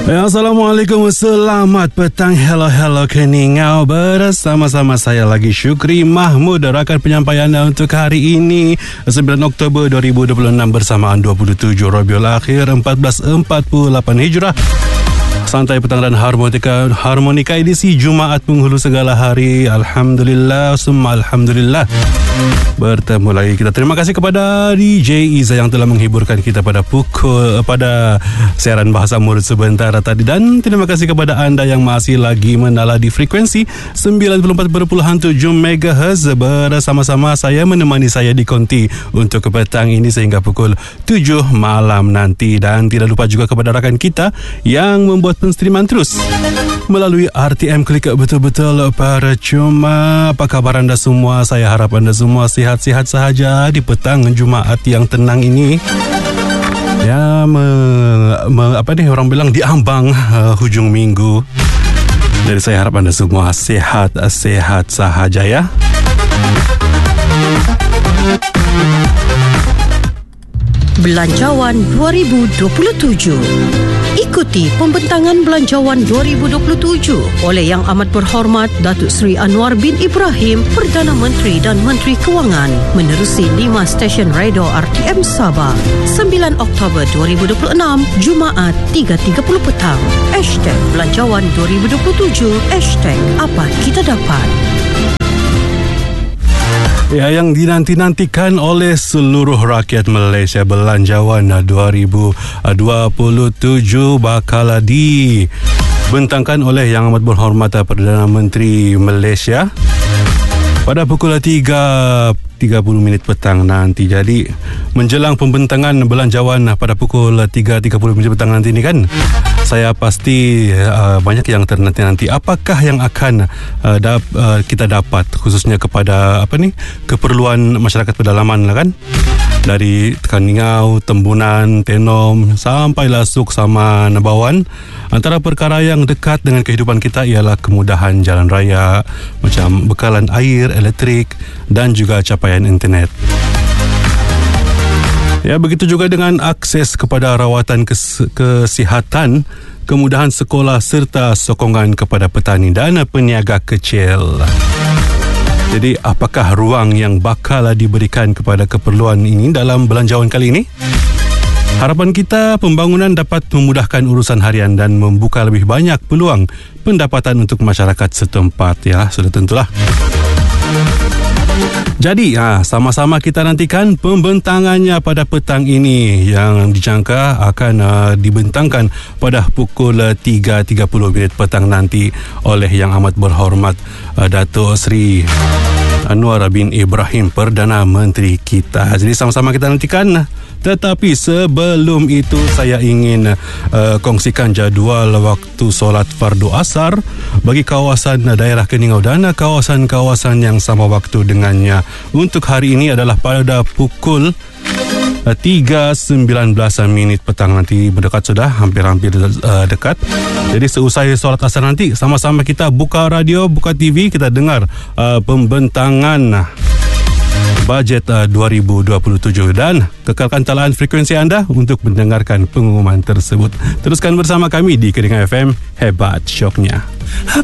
Assalamualaikum, selamat petang. Hello keningau. Bersama-sama saya lagi Syukri Mahmud. Rakan penyampaian anda untuk hari ini 9 Oktober 2026 bersamaan 27 Rabiul Akhir 1448 Hijrah. Santai petang dan harmonika edisi Jumaat penghulu segala hari. Alhamdulillah, summa alhamdulillah. Bertemu lagi kita. Terima kasih kepada DJ Iza yang telah menghiburkan kita pada siaran bahasa murid sebentar tadi, dan terima kasih kepada anda yang masih lagi menala di frekuensi 94.7 MHz. Bersama-sama saya menemani saya di konti untuk petang ini sehingga pukul 7 malam nanti. Dan tidak lupa juga kepada rakan kita yang membuat penstreaman terus melalui RTM Klik betul-betul percuma. Apa kabar anda semua? Saya harap anda semua sihat-sihat sahaja di petang Jumaat yang tenang ini. Ya, orang bilang diambang hujung minggu. Jadi saya harap anda semua sehat-sehat sahaja ya. Belanjawan 2027. Ikuti pembentangan Belanjawan 2027 oleh Yang Amat Berhormat Datuk Seri Anwar bin Ibrahim, Perdana Menteri dan Menteri Kewangan, menerusi 5 stesen radio RTM Sabah. 9 Oktober 2026, Jumaat 3.30 petang. #Belanjawan 2027. #Apa kita dapat. Ya, yang dinanti-nantikan oleh seluruh rakyat Malaysia, Belanjawan 2027 bakal dibentangkan oleh Yang Amat Berhormat Perdana Menteri Malaysia pada pukul 3.30 petang nanti. Jadi menjelang pembentangan Belanjawan pada pukul 3.30 petang nanti ni kan, saya pasti banyak yang ternanti-nanti apakah yang akan kita dapat, khususnya kepada keperluan masyarakat pedalaman lah kan, dari Tekaningau, Tembunan, Tenom sampailah Suksama, Nabawan. Antara perkara yang dekat dengan kehidupan kita ialah kemudahan jalan raya, macam bekalan air, elektrik dan juga capaian internet. Ya, begitu juga dengan akses kepada rawatan kesihatan, kemudahan sekolah serta sokongan kepada petani dan peniaga kecil. Jadi, apakah ruang yang bakal diberikan kepada keperluan ini dalam belanjawan kali ini? Harapan kita, pembangunan dapat memudahkan urusan harian dan membuka lebih banyak peluang pendapatan untuk masyarakat setempat. Ya, sudah tentulah. Jadi, sama-sama kita nantikan pembentangannya pada petang ini yang dijangka akan dibentangkan pada pukul 3.30 petang nanti oleh Yang Amat Berhormat Datuk Seri Anwar bin Ibrahim, Perdana Menteri kita. Jadi sama-sama kita nantikan. Tetapi sebelum itu saya ingin kongsikan jadual waktu solat fardu asar bagi kawasan daerah Keningau dan kawasan-kawasan yang sama waktu dengannya. Untuk hari ini adalah pada pukul 3.19 petang nanti. Mendekat sudah, hampir-hampir dekat. Jadi seusai solat asar nanti, sama-sama kita buka radio, buka TV, kita dengar pembentangan bajet 2027 dan kekalkan talaan frekuensi anda untuk mendengarkan pengumuman tersebut. Teruskan bersama kami di Keningau FM, hebat syoknya.